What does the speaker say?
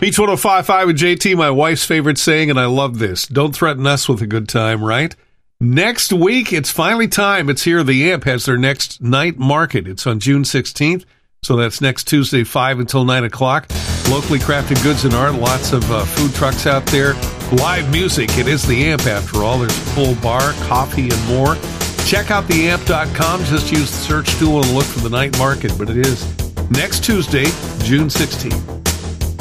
Beach 105.5 with JT, my wife's favorite saying, and I love this. Don't threaten us with a good time, right? Next week, it's finally time. It's here. The AMP has their next night market. It's on June 16th, so that's next Tuesday, 5 until 9 o'clock. Locally crafted goods and art, lots of food trucks out there. Live music. It is the AMP, after all. There's a full bar, coffee, and more. Check out theamp.com. Just use the search tool and look for the night market, but it is next Tuesday, June 16th.